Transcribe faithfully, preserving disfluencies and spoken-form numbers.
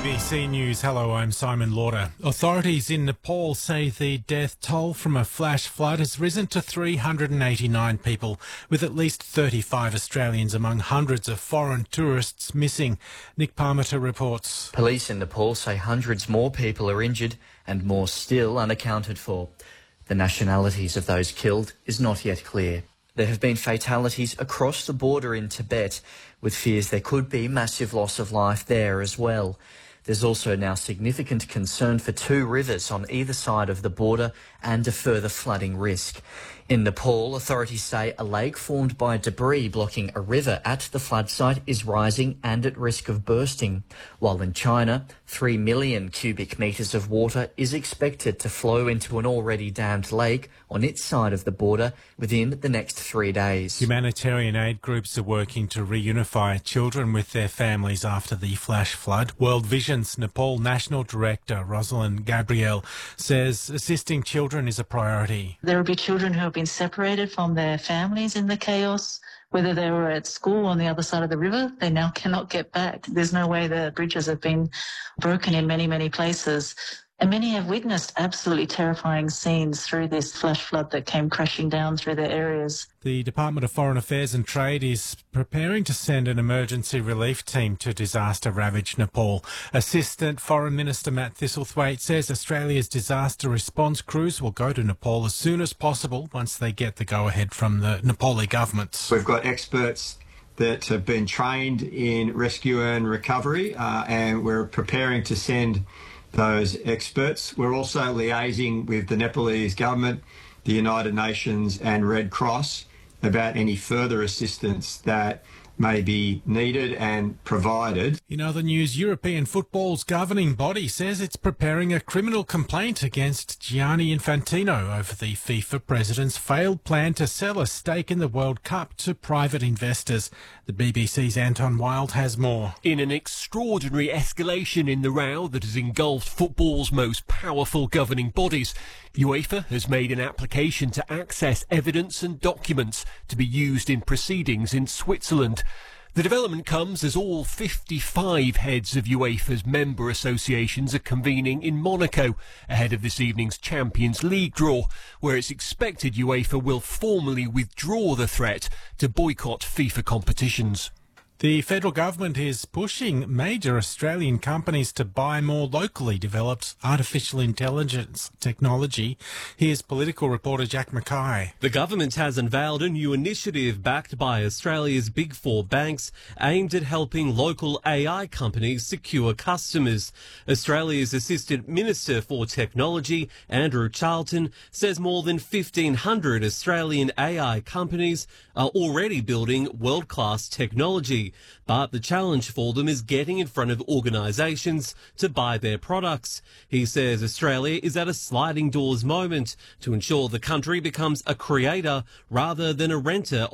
B C News. Hello, I'm Simon Lauder. Authorities in Nepal say the death toll from a flash flood has risen to three hundred eighty-nine people, with at least thirty-five Australians among hundreds of foreign tourists missing. Nick Parmiter reports. Police in Nepal say hundreds more people are injured and more still unaccounted for. The nationalities of those killed is not yet clear. There have been fatalities across the border in Tibet, with fears there could be massive loss of life there as well. There's also now significant concern for two rivers on either side of the border and a further flooding risk. In Nepal, authorities say a lake formed by debris blocking a river at the flood site is rising and at risk of bursting, while in China, three million cubic metres of water is expected to flow into an already dammed lake on its side of the border within the next three days. Humanitarian aid groups are working to reunify children with their families after the flash flood. World Vision's Nepal National Director, Rosalind Gabriel, says assisting children is a priority. There will be children who have been separated from their families in the chaos. Whether they were at school on the other side of the river, they now cannot get back. There's no way the bridges have been broken in many, many places. And many have witnessed absolutely terrifying scenes through this flash flood that came crashing down through their areas. The Department of Foreign Affairs and Trade is preparing to send an emergency relief team to disaster-ravaged Nepal. Assistant Foreign Minister Matt Thistlethwaite says Australia's disaster response crews will go to Nepal as soon as possible once they get the go-ahead from the Nepali government. We've got experts that have been trained in rescue and recovery, uh, and we're preparing to send those experts. We're also liaising with the Nepalese government, the United Nations and Red Cross about any further assistance that may be needed and provided. In other news, European football's governing body says it's preparing a criminal complaint against Gianni Infantino over the FIFA president's failed plan to sell a stake in the World Cup to private investors. The B B C's Anton Wild has more. In an extraordinary escalation in the row that has engulfed football's most powerful governing bodies, UEFA has made an application to access evidence and documents to be used in proceedings in Switzerland. The development comes as all fifty-five heads of UEFA's member associations are convening in Monaco ahead of this evening's Champions League draw, where it's expected UEFA will formally withdraw the threat to boycott FIFA competitions. The federal government is pushing major Australian companies to buy more locally developed artificial intelligence technology. Here's political reporter Jack Mackay. The government has unveiled a new initiative backed by Australia's big four banks aimed at helping local A I companies secure customers. Australia's Assistant Minister for Technology, Andrew Charlton, says more than fifteen hundred Australian A I companies are already building world-class technology. But the challenge for them is getting in front of organisations to buy their products. He says Australia is at a sliding doors moment to ensure the country becomes a creator rather than a renter